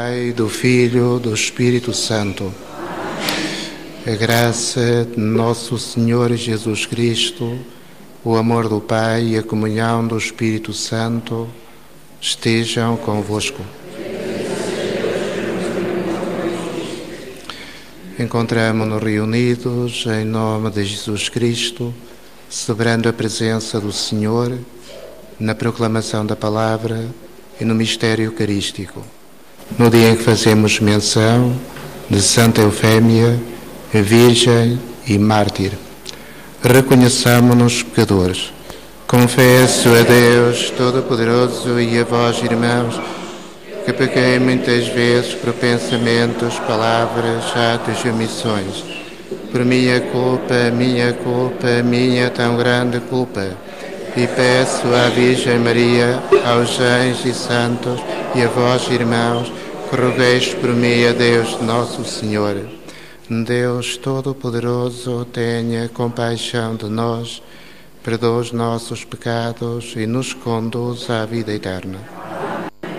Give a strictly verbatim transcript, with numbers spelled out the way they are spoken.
Pai, do Filho, do Espírito Santo. A graça de nosso Senhor Jesus Cristo, o amor do Pai e a comunhão do Espírito Santo estejam convosco. Encontramo-nos reunidos em nome de Jesus Cristo, celebrando a presença do Senhor na proclamação da palavra e no mistério eucarístico. No dia em que fazemos menção de Santa Eufémia, Virgem e Mártir, reconheçamo-nos pecadores. Confesso a Deus Todo-Poderoso e a vós, irmãos, que pequei muitas vezes por pensamentos, palavras, atos e omissões. Por minha culpa, minha culpa, minha tão grande culpa. E peço à Virgem Maria, aos anjos e santos e a vós, irmãos, que rogueis por mim a Deus nosso Senhor. Deus Todo-Poderoso, tenha compaixão de nós, perdoa os nossos pecados e nos conduz à vida eterna.